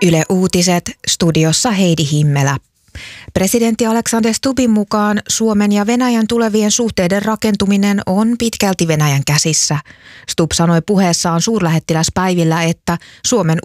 Yle Uutiset, studiossa Heidi Himmelä. Presidentti Alexander Stubbin mukaan Suomen ja Venäjän tulevien suhteiden rakentuminen on pitkälti Venäjän käsissä. Stubb sanoi puheessaan suurlähettiläspäivillä, että Suomen